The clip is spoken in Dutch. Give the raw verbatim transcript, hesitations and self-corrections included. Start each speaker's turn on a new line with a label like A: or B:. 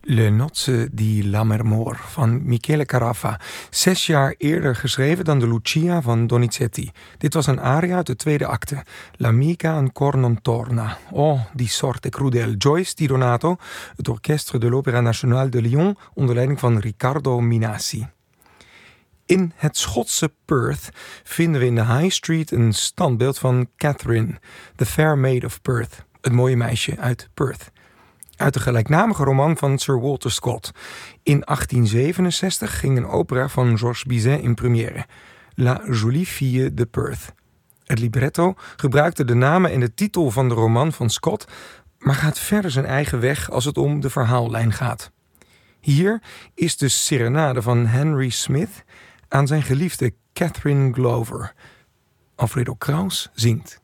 A: Le Nozze di Lammermoor van Michele Carafa. Zes jaar eerder geschreven dan de Lucia van Donizetti. Dit was een aria uit de tweede acte. L'amica ancor non torna. Oh, die sorte crudel. Joyce Di Donato, het Orchestre de l'Opéra Nationale de Lyon onder leiding van Riccardo Minassi. In het Schotse Perth vinden we in de High Street een standbeeld van Catherine, the Fair Maid of Perth. Het mooie meisje uit Perth. Uit de gelijknamige roman van Sir Walter Scott. In achttien zevenenzestig ging een opera van Georges Bizet in première. La Jolie Fille de Perth. Het libretto gebruikte de namen en de titel van de roman van Scott, maar gaat verder zijn eigen weg als het om de verhaallijn gaat. Hier is de serenade van Henry Smith aan zijn geliefde Catherine Glover. Alfredo Kraus zingt.